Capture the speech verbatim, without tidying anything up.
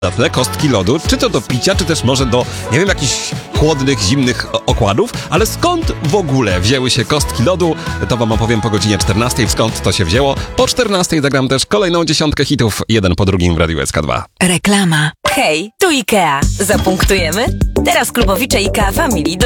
Dawne kostki lodu, czy to do picia, czy też może do, nie wiem, jakichś chłodnych, zimnych okładów, ale skąd w ogóle wzięły się kostki lodu, to wam opowiem po godzinie czternastej, skąd to się wzięło. Po czternastej zagram też kolejną dziesiątkę hitów, jeden po drugim w Radiu S K dwa. Reklama. Hej, tu IKEA. Zapunktujemy? Teraz klubowicze IKEA Family